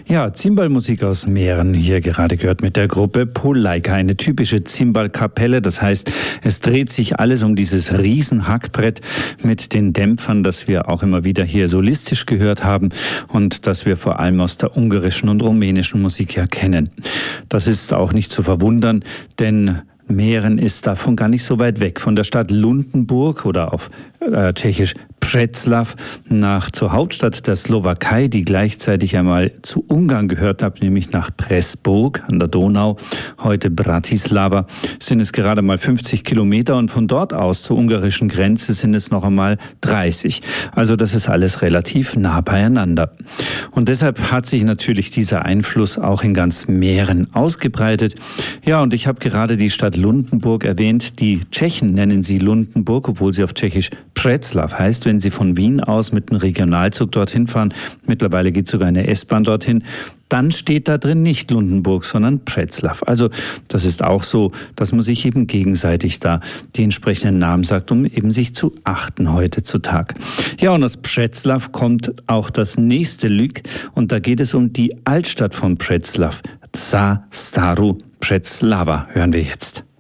Ja, Zimbalmusik aus Mähren, hier gerade gehört mit der Gruppe Polaika, eine typische Zimbalkapelle. Das heißt, es dreht sich alles um dieses Riesenhackbrett mit den Dämpfern, das wir auch immer wieder hier solistisch gehört haben und das wir vor allem aus der ungarischen und rumänischen Musik ja kennen. Das ist auch nicht zu verwundern, denn Mähren ist davon gar nicht so weit weg. Von der Stadt Lundenburg oder auf tschechisch Přeclav zur Hauptstadt der Slowakei, die gleichzeitig einmal zu Ungarn gehört hat, nämlich nach Pressburg an der Donau, heute Bratislava, sind es gerade mal 50 Kilometer und von dort aus zur ungarischen Grenze sind es noch einmal 30. Also das ist alles relativ nah beieinander. Und deshalb hat sich natürlich dieser Einfluss auch in ganz Mähren ausgebreitet. Ja, und ich habe gerade die Stadt Lundenburg erwähnt. Die Tschechen nennen sie Lundenburg, obwohl sie auf Tschechisch Přeclav heißt, wenn Sie von Wien aus mit einem Regionalzug dorthin fahren, mittlerweile geht sogar eine S-Bahn dorthin, dann steht da drin nicht Lundenburg, sondern Přeclav. Also das ist auch so, dass man sich eben gegenseitig da die entsprechenden Namen sagt, um eben sich zu achten heutzutage. Ja, und aus Přeclav kommt auch das nächste Lied und da geht es um die Altstadt von Přeclav. Za Staru Přeclava hören wir jetzt.